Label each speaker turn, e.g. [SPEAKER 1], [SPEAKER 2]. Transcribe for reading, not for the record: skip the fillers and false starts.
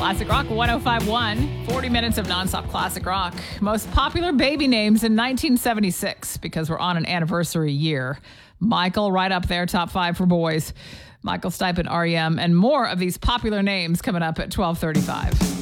[SPEAKER 1] Classic Rock 105.1, 40 minutes of nonstop classic rock. Most popular baby names in 1976, because we're on an anniversary year. Michael, right up there, top 5 for boys. Michael Stipe and REM, and more of these popular names coming up at 12:35.